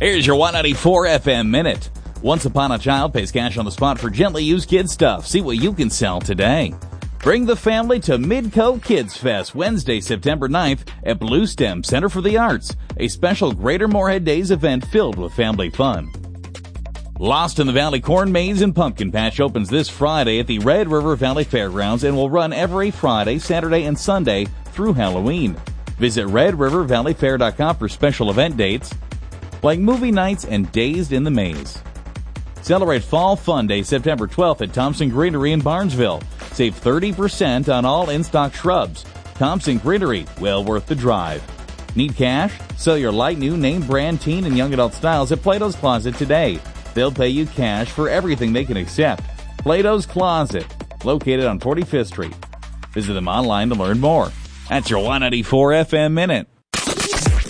Here's your 194 FM Minute. Once Upon a Child pays cash on the spot for gently used kid stuff. See what you can sell today. Bring the family to Midco Kids Fest Wednesday, September 9th at Blue Stem Center for the Arts, a special Greater Moorhead Days event filled with family fun. Lost in the Valley Corn Maze and Pumpkin Patch opens this Friday at the Red River Valley Fairgrounds and will run every Friday, Saturday, and Sunday through Halloween. Visit RedRiverValleyFair.com for special event dates like movie nights and Dazed in the Maze. Celebrate Fall Fun Day September 12th at Thompson Greenery in Barnesville. Save 30% on all in-stock shrubs. Thompson Greenery, well worth the drive. Need cash? Sell your light new name brand teen and young adult styles at Plato's Closet today. They'll pay you cash for everything they can accept. Plato's Closet, located on 45th Street. Visit them online to learn more. That's your 194 FM Minute.